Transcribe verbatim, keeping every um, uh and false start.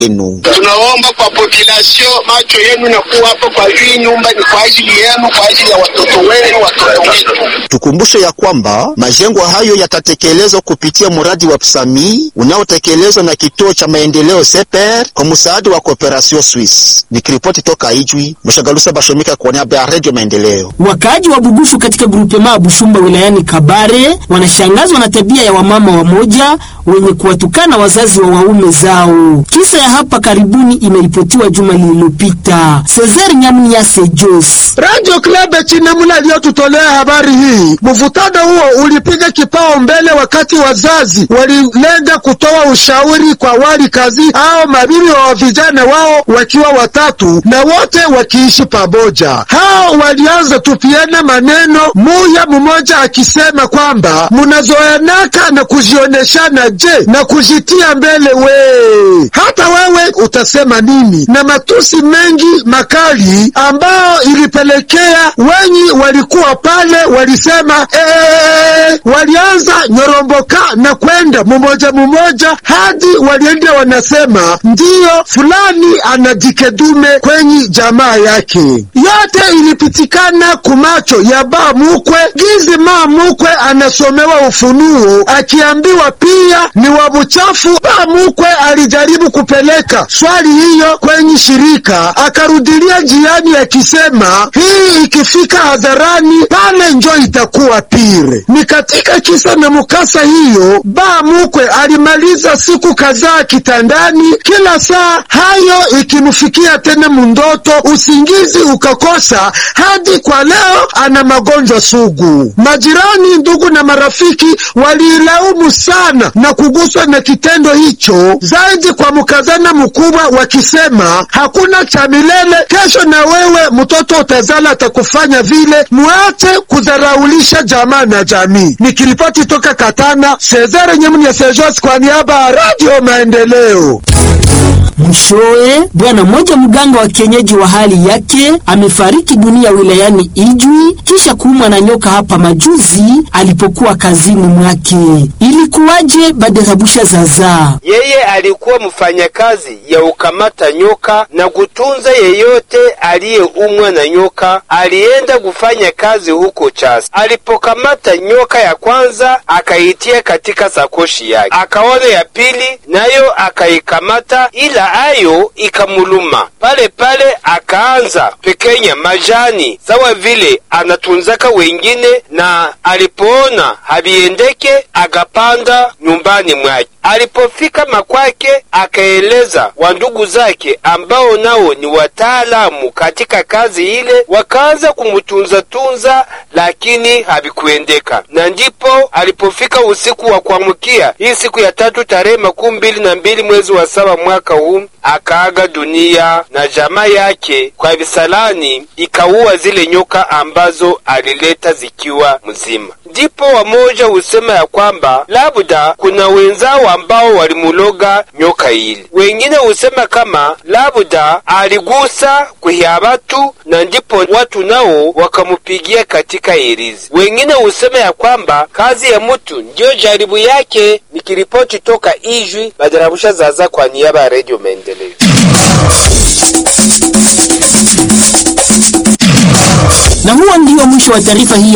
yenu. Tunaomba kwa population, macho yenu na kuwa hapo kwa hii nyumba ni kwa ajili yenu, kwa ajili ya watoto wenu, watoto wetu. Tukumbushe ya kwamba majengo hayo yatatekelezwa kupitia mradi wa P S A M I unaotekelezwa na kituo cha maendeleo C P R kwa msaada wa Cooperation Suisse. Nikiripoti toka Ijwi, Mshagalusa Bashomika kwa niaba ya Radio Maendeleo. Wakaaji wa Bugushu katika grupema Bushumba wilayani Kabare wanashangazwa na tabia ya wamama wamoja wenye kuwatukana wazazi wa waume zao. Kisa ya hapa karibuni imeripotiwa juma lililopita. Cesar Nyamunia Sejos, Radio Club Chinamula aliyotutolea habari hii. Mvutano huo ulipiga kipao mbele wakati wazazi walilenga kutoa ushauri kwa wali kazi au mabibi wa vijana wao wakiwa watatu na wote wakiishi pamoja. Hao walianza tupiana maneno, muya mmoja akisema kwamba munazoeanaka na kujioneshana je na kujitia mbele we. Hata wewe utasema nini? Na matusi mengi makali ambao ilipelekea wenyi walikuwa pale walisema eee, walianza nyoromboka na kwenda mmoja mmoja hadi walienda wanasema ndiyo fulani anajikedume kwenye jamaa yake. Yote ilipitikana kumacho ya ba mukwe. Gizi ma mukwe anasomewa ufunuo akiambiwa pia ni wabuchafu. Ba mukwe alijaribu kupeleka swali hiyo kwenye shirika, akarudilia jiani akisema hii ikifika hadharani pale njo itakuwa pire. Ni katika kisa na mukasa hiyo ba mukwe alimaliza siku kadhaa kitandani, kila saa hayo ikimfikia tena mundoto, usingizi ukakosa hadi kwa leo ana magonjwa sugu. Majirani, ndugu na marafiki walilaumu sana na kuguswa na kitendo hicho zaidi kwa mkazana mkubwa, wakisema hakuna cha milele, kesho na wewe mtoto utazala atakufanya vile, muache kudharaulisha jamaa na jamii. Nikiripoti toka Katana, Cesar Nyamunia Sejos kwa niaba ya Radio Maendeleo. Mwishowe, bwana mmoja mganga wa kienyeji wa hali yake amefariki dunia wilayani Ijwi kisha kuumwa na nyoka hapa majuzi alipokuwa kazini mwake. Ilikuwaje? Baderabusha Zaza. Yeye alikuwa mfanyakazi ya ukamata nyoka na kutunza yeyote aliyeumwa na nyoka. Alienda kufanya kazi huko Chasi. Alipokamata nyoka ya kwanza akaitia katika sakoshi yake, akaona ya pili nayo akaikamata, ila ayo ikamuluma. Pale pale akaanza pekenya majani sawa vile anatunzaka wengine, na alipoona habiendeke agapanda nyumbani mwake. Alipofika makwake akaeleza wandugu zake ambao nao ni wataalamu katika kazi ile, wakaanza kumutunza tunza, lakini habikuendeka. Na ndipo alipofika usiku wa kuamkia hii siku ya tatu tarehe makumi mbili na mbili mwezi wa saba mwaka huu, akaaga dunia na jamaa yake kwa visalani ikaua zile nyoka ambazo alileta zikiwa mzima. Ndipo wamoja usema ya kwamba labda kuna wenzao ambao walimuloga nyoka ile. Wengine usema kama labda aligusa kuhiabatu na ndipo watu nao wakamupigia katika irizi. Wengine usema ya kwamba kazi ya mtu ndio jaribu yake. Nikiripoti toka Ijwi, Badarabusha Zaza kwa niaba ya Radio Maendeleo. Na huo ndio mwisho wa taarifa hii.